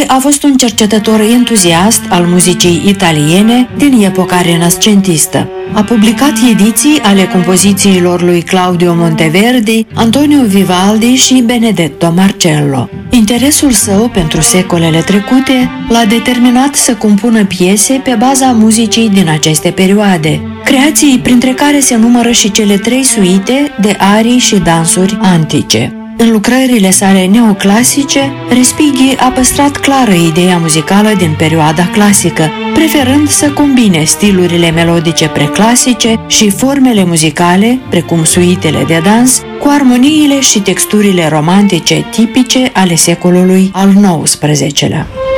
a fost un cercetător entuziast al muzicii italiene din epoca renascentistă. A publicat ediții ale compozițiilor lui Claudio Monteverdi, Antonio Vivaldi și Benedetto Marcello. Interesul său pentru secolele trecute l-a determinat să compună piese pe baza muzicii din aceste perioade, creații printre care se numără și cele 3 suite de arii și dansuri antice. În lucrările sale neoclasice, Respighi a păstrat clară ideea muzicală din perioada clasică, preferând să combine stilurile melodice preclasice și formele muzicale, precum suitele de dans, cu armoniile și texturile romantice tipice ale secolului al XIX-lea.